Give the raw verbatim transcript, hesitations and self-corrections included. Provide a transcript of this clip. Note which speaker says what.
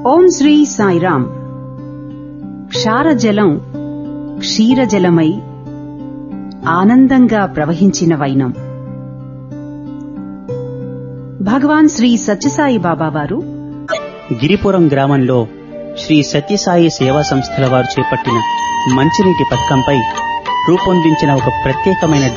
Speaker 1: ఓం శ్రీ సాయిరాం. క్షారజలం క్షీరజలమై ఆనందంగా ప్రవహించిన వైనం. భగవాన్ శ్రీ సత్యసాయి బాబా వారు
Speaker 2: గిరిపురం గ్రామంలో శ్రీ సత్యసాయి సేవా సంస్థల వారు చేపట్టిన మంచినీటి పథకంపై రూపొందించిన ఒక ప్రత్యేకమైన